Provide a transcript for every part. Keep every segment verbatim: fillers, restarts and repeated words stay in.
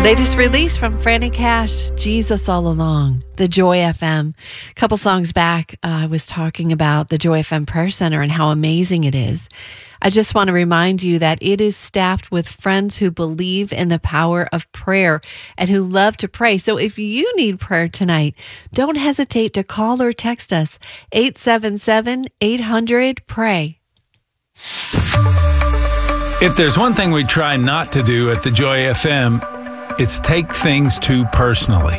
Latest release from Franny Cash, Jesus All Along, the Joy F M. A couple songs back, uh, I was talking about the Joy F M Prayer Center and how amazing it is. I just want to remind you that it is staffed with friends who believe in the power of prayer and who love to pray. So if you need prayer tonight, don't hesitate to call or text us, eight seven seven, eight hundred, pray. If there's one thing we try not to do at the Joy F M, it's take things too personally.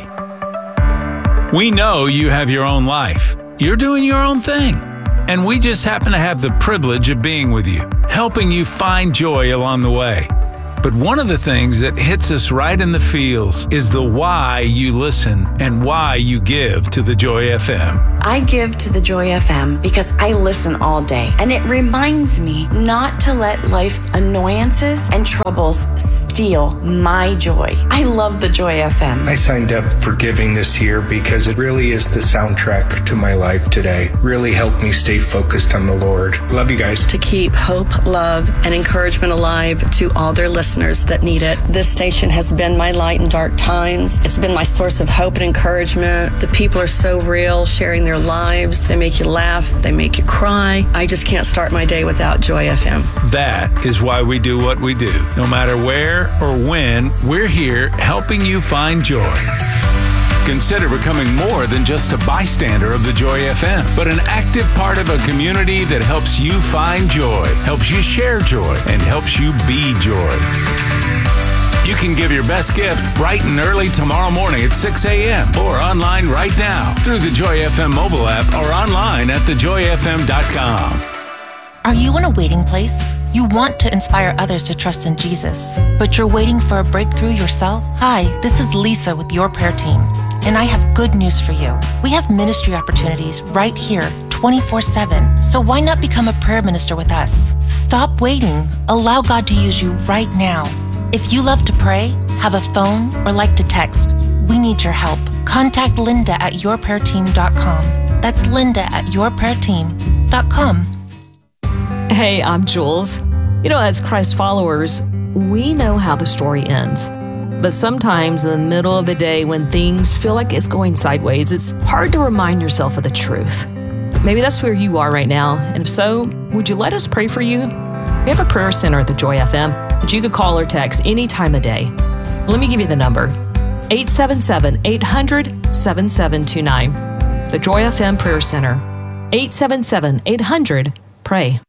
We know you have your own life. You're doing your own thing. And we just happen to have the privilege of being with you, helping you find joy along the way. But one of the things that hits us right in the feels is the why you listen and why you give to the Joy F M. I give to the Joy F M because I listen all day, and it reminds me not to let life's annoyances and troubles steal my joy. I love the Joy F M. I signed up for giving this year because it really is the soundtrack to my life today. Really helped me stay focused on the Lord. Love you guys. To keep hope, love, and encouragement alive to all their listeners that need it. This station has been my light in dark times. It's been my source of hope and encouragement. The people are so real, sharing their lives. They make you laugh. They make you cry. I just can't start my day without Joy F M. That is why we do what we do. No matter where or when, we're here helping you find joy. Consider becoming more than just a bystander of the Joy F M, but an active part of a community that helps you find joy, helps you share joy, and helps you be joy. You can give your best gift bright and early tomorrow morning at six a.m. or online right now through the Joy F M mobile app or online at the joy f m dot com. Are you in a waiting place? You want to inspire others to trust in Jesus, but you're waiting for a breakthrough yourself? Hi, this is Lisa with Your Prayer Team, and I have good news for you. We have ministry opportunities right here, twenty-four seven, so why not become a prayer minister with us? Stop waiting. Allow God to use you right now. If you love to pray, have a phone, or like to text, we need your help. Contact Linda at your prayer team dot com. That's Linda at your prayer team dot com. Hey, I'm Jules. You know, as Christ followers, we know how the story ends. But sometimes in the middle of the day when things feel like it's going sideways, it's hard to remind yourself of the truth. Maybe that's where you are right now. And if so, would you let us pray for you? We have a prayer center at the Joy F M that you could call or text any time of day. Let me give you the number, eight seven seven, eight hundred, seven seven two nine. The Joy F M Prayer Center, eight seven seven, eight hundred, pray.